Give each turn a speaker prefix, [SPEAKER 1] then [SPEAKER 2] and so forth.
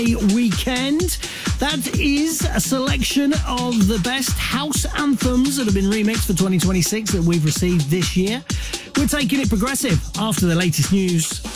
[SPEAKER 1] Weekend. That is a selection of the best house anthems that have been remixed for 2026 that we've received this year. We're taking it progressive after the latest news.